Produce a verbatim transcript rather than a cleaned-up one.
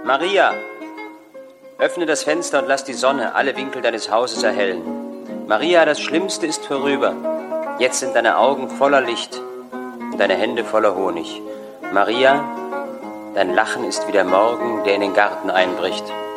Maria, öffne das Fenster und lass die Sonne alle Winkel deines Hauses erhellen. Maria, das Schlimmste ist vorüber. Jetzt sind deine Augen voller Licht und deine Hände voller Honig. Maria, dein Lachen ist wie der Morgen, der in den Garten einbricht.